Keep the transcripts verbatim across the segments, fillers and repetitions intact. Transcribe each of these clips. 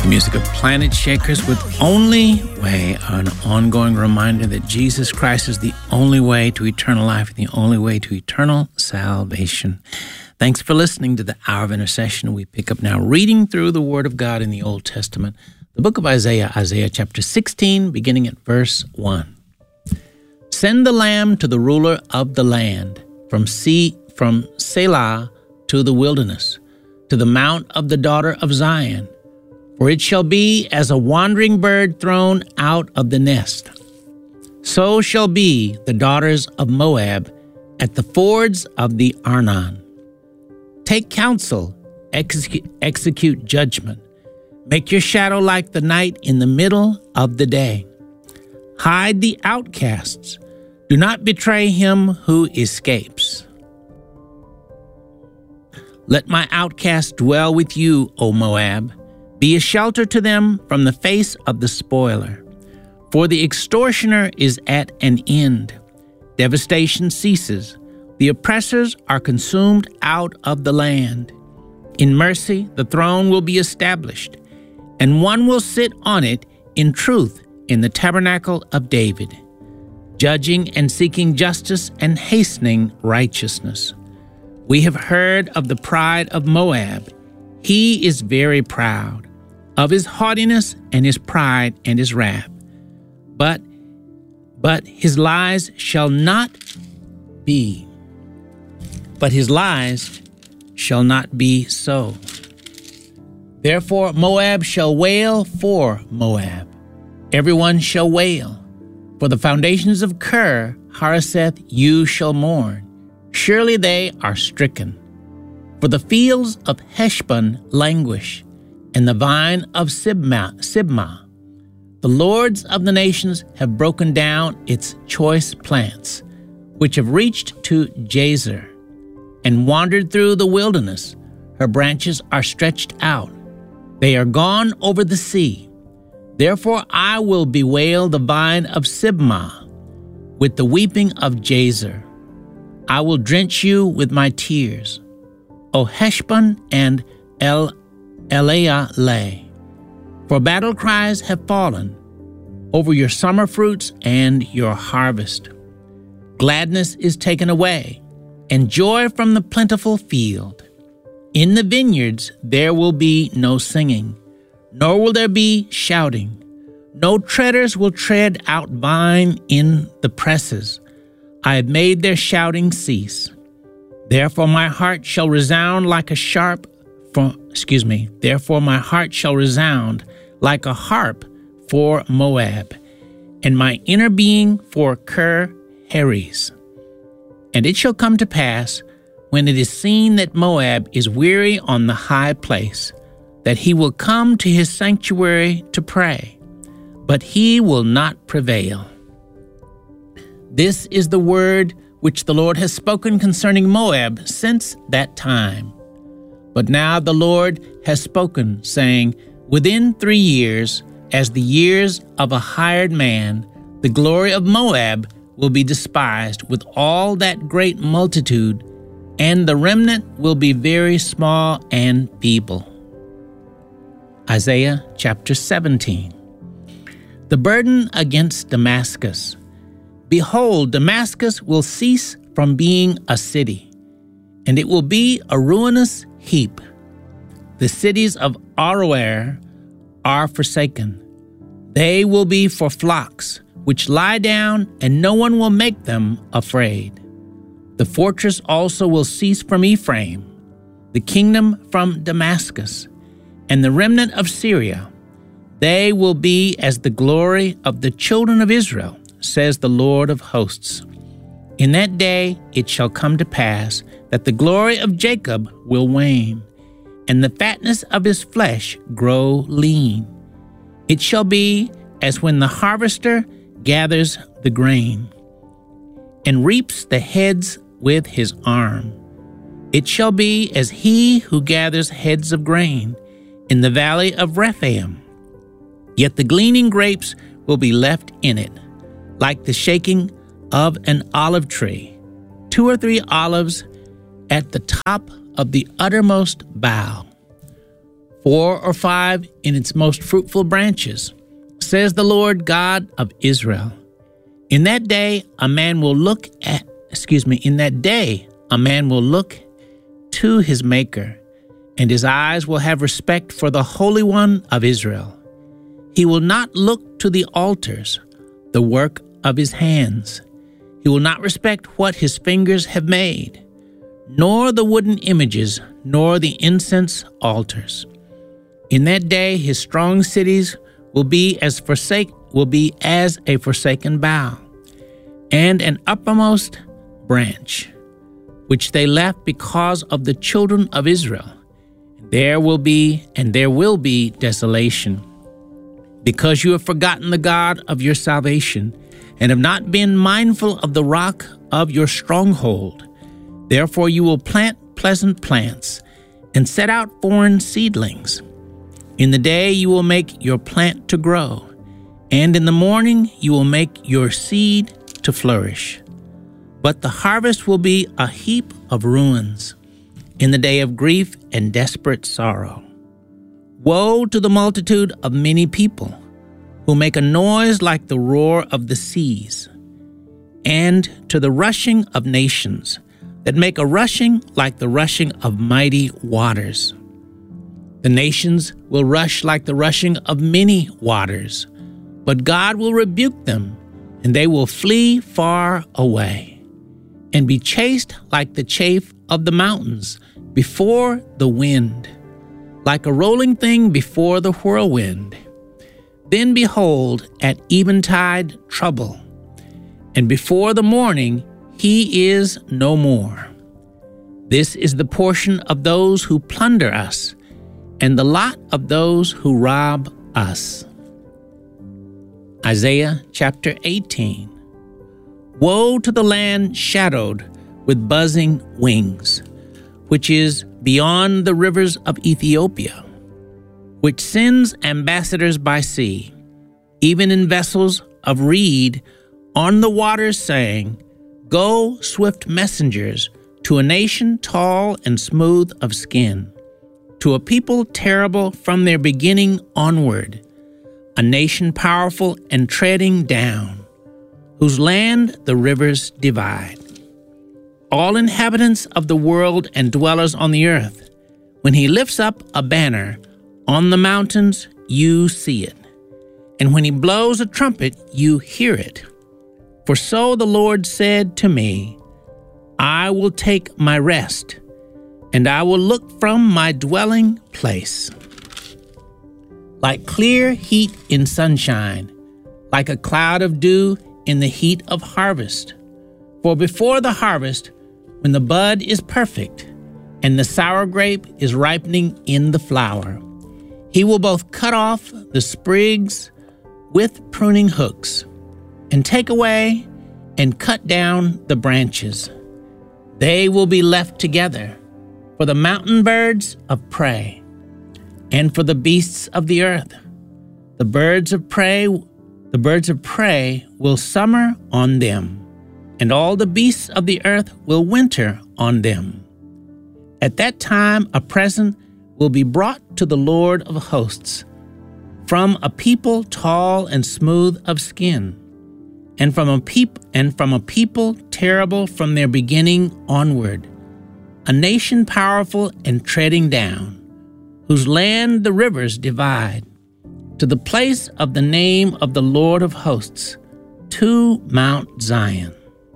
Music of Planet Shakers with Only Way, an ongoing reminder that Jesus Christ is the only way to eternal life, the only way to eternal salvation. Thanks for listening to the Hour of Intercession. We pick up now reading through the Word of God in the Old Testament, the book of Isaiah, Isaiah chapter sixteen, beginning at verse one. Send the lamb to the ruler of the land, from sea, from Selah to the wilderness, to the mount of the daughter of Zion. For it shall be as a wandering bird thrown out of the nest. So shall be the daughters of Moab at the fords of the Arnon. Take counsel, execute, execute judgment. Make your shadow like the night in the middle of the day. Hide the outcasts. Do not betray him who escapes. Let my outcast dwell with you, O Moab. Be a shelter to them from the face of the spoiler. For the extortioner is at an end. Devastation ceases. The oppressors are consumed out of the land. In mercy, the throne will be established, and one will sit on it in truth in the tabernacle of David, judging and seeking justice and hastening righteousness. We have heard of the pride of Moab. He is very proud, of his haughtiness and his pride and his wrath. But, but his lies shall not be. But his lies shall not be so. Therefore Moab shall wail for Moab. Everyone shall wail. For the foundations of Kir, Hareseth, you shall mourn. Surely they are stricken. For the fields of Heshbon languish, and the vine of Sibmah, Sibmah. The lords of the nations have broken down its choice plants, which have reached to Jazer, and wandered through the wilderness. Her branches are stretched out. They are gone over the sea. Therefore I will bewail the vine of Sibmah with the weeping of Jazer. I will drench you with my tears, O Heshbon and El Elealeh. For battle cries have fallen over your summer fruits and your harvest. Gladness is taken away, and joy from the plentiful field. In the vineyards there will be no singing, nor will there be shouting. No treaders will tread out vine in the presses. I have made their shouting cease. Therefore my heart shall resound like a sharp, for, excuse me, therefore my heart shall resound like a harp for Moab, and my inner being for Kir Heres. And it shall come to pass, when it is seen that Moab is weary on the high place, that he will come to his sanctuary to pray, but he will not prevail. This is the word which the Lord has spoken concerning Moab since that time. But now the Lord has spoken, saying, within three years, as the years of a hired man, the glory of Moab will be despised with all that great multitude, and the remnant will be very small and feeble. Isaiah chapter seventeen. The burden against Damascus. Behold, Damascus will cease from being a city, and it will be a ruinous heap. The cities of Aroer are forsaken. They will be for flocks, which lie down, and no one will make them afraid. The fortress also will cease from Ephraim, the kingdom from Damascus, and the remnant of Syria. They will be as the glory of the children of Israel, says the Lord of hosts. In that day it shall come to pass that the glory of Jacob will wane, and the fatness of his flesh grow lean. It shall be as when the harvester gathers the grain, and reaps the heads with his arm. It shall be as he who gathers heads of grain in the valley of Rephaim. Yet the gleaning grapes will be left in it, like the shaking of an olive tree, two or three olives at the top of the uttermost bough. four or five in its most fruitful branches, says the Lord God of Israel. In that day, a man will look at, excuse me, in that day, a man will look to his Maker, and his eyes will have respect for the Holy One of Israel. He will not look to the altars, the work of his hands. He will not respect what his fingers have made, nor the wooden images, nor the incense altars. In that day, his strong cities will be as forsake will be as a forsaken bough, and an uppermost branch, which they left because of the children of Israel. There will be, and there will be desolation, because you have forgotten the God of your salvation, and have not been mindful of the rock of your stronghold. Therefore you will plant pleasant plants, and set out foreign seedlings. In the day you will make your plant to grow, and in the morning you will make your seed to flourish. But the harvest will be a heap of ruins in the day of grief and desperate sorrow. Woe to the multitude of many people who make a noise like the roar of the seas, and to the rushing of nations that make a rushing like the rushing of mighty waters. The nations will rush like the rushing of many waters, but God will rebuke them, and they will flee far away, and be chased like the chaff of the mountains before the wind, like a rolling thing before the whirlwind. Then behold, at eventide trouble, and before the morning he is no more. This is the portion of those who plunder us, and the lot of those who rob us. Isaiah chapter eighteen. Woe to the land shadowed with buzzing wings, which is beyond the rivers of Ethiopia, which sends ambassadors by sea, even in vessels of reed on the waters, saying, Go, swift messengers, to a nation tall and smooth of skin, to a people terrible from their beginning onward, a nation powerful and treading down, whose land the rivers divide. All inhabitants of the world and dwellers on the earth, when he lifts up a banner on the mountains, you see it, and when he blows a trumpet, you hear it. For so the Lord said to me, I will take my rest, and I will look from my dwelling place. Like clear heat in sunshine, like a cloud of dew in the heat of harvest. For before the harvest, when the bud is perfect, and the sour grape is ripening in the flower, he will both cut off the sprigs with pruning hooks, and take away and cut down the branches. They will be left together for the mountain birds of prey, and for the beasts of the earth. The birds of prey, the birds of prey will summer on them, and all the beasts of the earth will winter on them. At that time a present will be brought to the Lord of hosts, from a people tall and smooth of skin, and from a peop- and from a people terrible from their beginning onward, a nation powerful and treading down, whose land the rivers divide, to the place of the name of the Lord of hosts, to Mount Zion.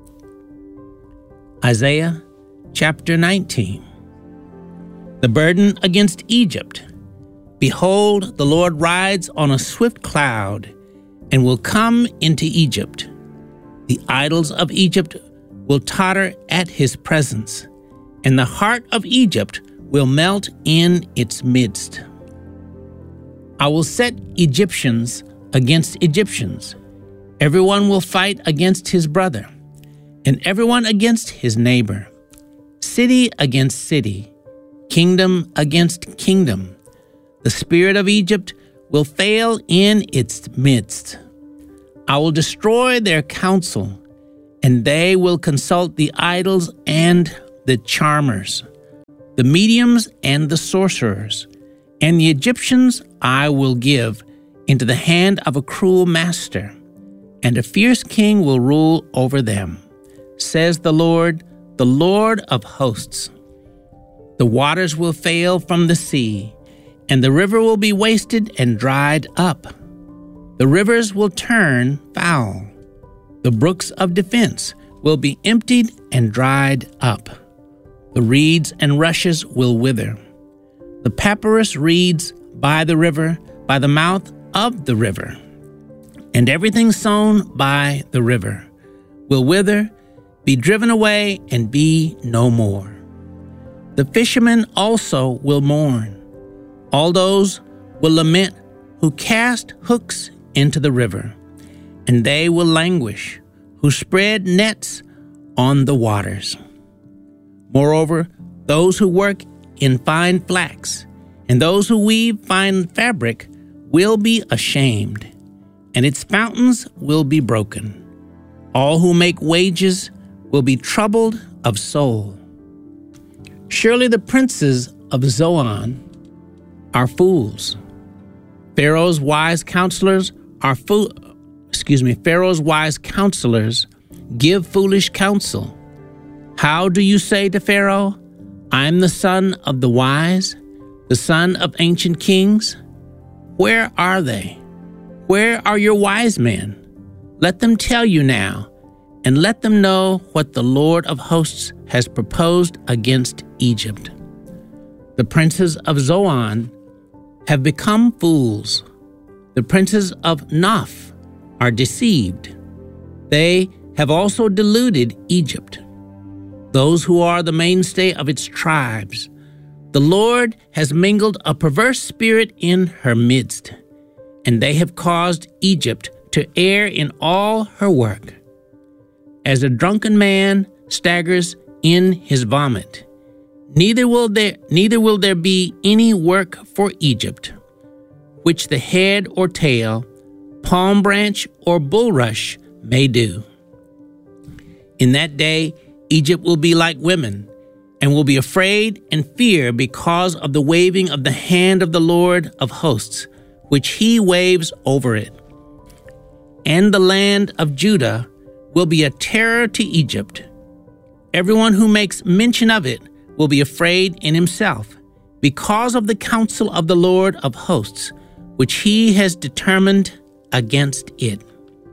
Isaiah chapter nineteen. The burden against Egypt. Behold, the Lord rides on a swift cloud, and will come into Egypt. The idols of Egypt will totter at his presence, and the heart of Egypt will melt in its midst. I will set Egyptians against Egyptians. Everyone will fight against his brother, and everyone against his neighbor. City against city, kingdom against kingdom. The spirit of Egypt will fail in its midst. I will destroy their counsel, and they will consult the idols and the charmers, the mediums and the sorcerers, And the Egyptians I will give into the hand of a cruel master, and a fierce king will rule over them, says the Lord, the Lord of hosts. The waters will fail from the sea, and the river will be wasted and dried up. The rivers will turn foul. The brooks of defense will be emptied and dried up. The reeds and rushes will wither. The papyrus reeds by the river, by the mouth of the river, and everything sown by the river will wither, be driven away, and be no more. The fishermen also will mourn. All those will lament who cast hooks into the river, and they will languish who spread nets on the waters. Moreover, those who work in fine flax and those who weave fine fabric will be ashamed, and its fountains will be broken. All who make wages will be troubled of soul. Surely the princes of Zoan are fools. Pharaoh's wise counselors are fool. Excuse me. Pharaoh's wise counselors give foolish counsel. How do you say to Pharaoh, I am the son of the wise, the son of ancient kings? Where are they? Where are your wise men? Let them tell you now, and let them know what the Lord of hosts has proposed against Egypt. The princes of Zoan have become fools. The princes of Noph are deceived. They have also deluded Egypt, those who are the mainstay of its tribes. The Lord has mingled a perverse spirit in her midst, and they have caused Egypt to err in all her work. As a drunken man staggers in his vomit, neither will there neither will there be any work for Egypt, which the head or tail, palm branch or bulrush may do. In that day, Egypt will be like women, and will be afraid and fear because of the waving of the hand of the Lord of hosts, which he waves over it. And the land of Judah will be a terror to Egypt. Everyone who makes mention of it will be afraid in himself, because of the counsel of the Lord of hosts, which he has determined against it.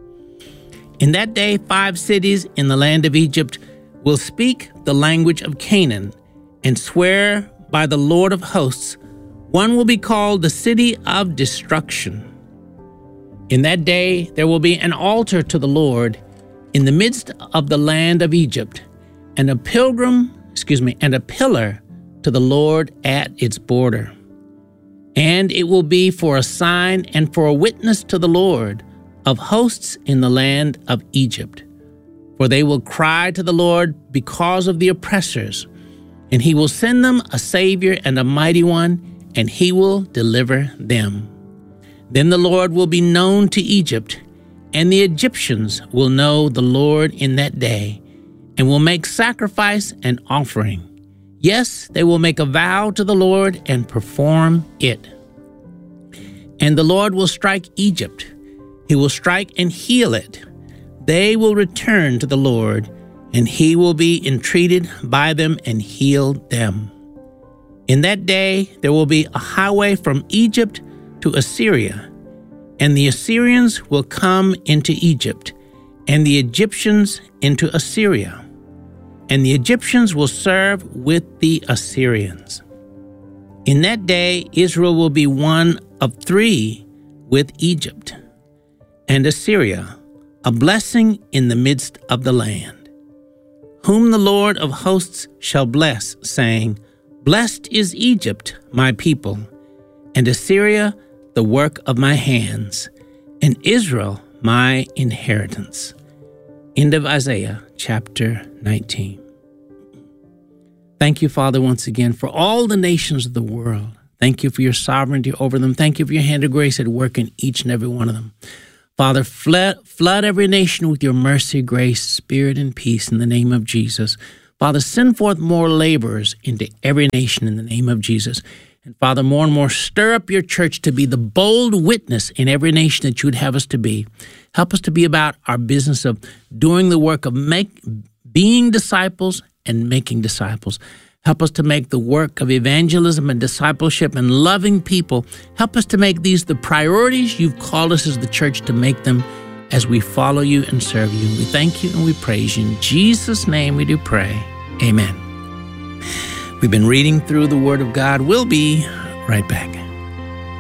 In that day, five cities in the land of Egypt will speak the language of Canaan and swear by the Lord of hosts. One will be called the city of destruction. In that day, there will be an altar to the Lord in the midst of the land of Egypt, and a pilgrim, excuse me, and a pillar to the Lord at its border. And it will be for a sign and for a witness to the Lord of hosts in the land of Egypt. For they will cry to the Lord because of the oppressors, and he will send them a Savior and a mighty one, and he will deliver them. Then the Lord will be known to Egypt, and the Egyptians will know the Lord in that day, and will make sacrifice and offering. Yes, they will make a vow to the Lord and perform it. And the Lord will strike Egypt. He will strike and heal it. They will return to the Lord, and he will be entreated by them and heal them. In that day there will be a highway from Egypt to Assyria, and the Assyrians will come into Egypt, and the Egyptians into Assyria, and the Egyptians will serve with the Assyrians. In that day Israel will be one of three with Egypt and Assyria, a blessing in the midst of the land, whom the Lord of hosts shall bless, saying, Blessed is Egypt, my people, and Assyria, the work of my hands, and Israel, my inheritance. End of Isaiah chapter nineteen. Thank you, Father, once again, for all the nations of the world. Thank you for your sovereignty over them. Thank you for your hand of grace at work in each and every one of them. Father, flood, flood every nation with your mercy, grace, spirit, and peace in the name of Jesus. Father, send forth more laborers into every nation in the name of Jesus. And Father, more and more, stir up your church to be the bold witness in every nation that you would have us to be. Help us to be about our business of doing the work of make, being disciples and making disciples. Help us to make the work of evangelism and discipleship and loving people. Help us to make these the priorities you've called us as the church to make them as we follow you and serve you. We thank you and we praise you. In Jesus' name we do pray. Amen. We've been reading through the Word of God. We'll be right back.